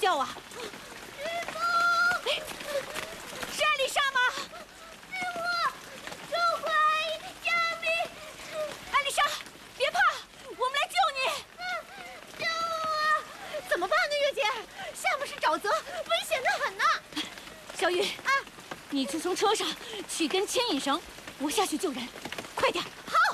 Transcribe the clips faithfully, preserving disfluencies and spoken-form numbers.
叫啊？ 师傅， 哎，是艾丽莎吗？ 师傅，救快！救命！ 艾丽莎，别怕，我们来救你。 救我！怎么办呢，月姐？下面是沼泽，危险的很呢。 小雨啊，你去从车上取根牵引绳，我下去救人，快点。 好。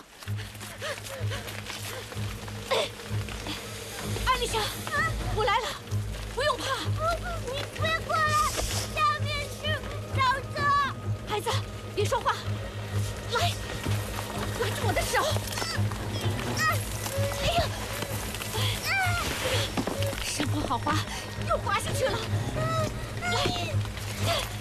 艾丽莎，啊、我来了，不用怕。 你别过来，下面是沼泽。 孩子，别说话，来，拉住我的手。哎呀，山坡好滑，又滑下去了。来。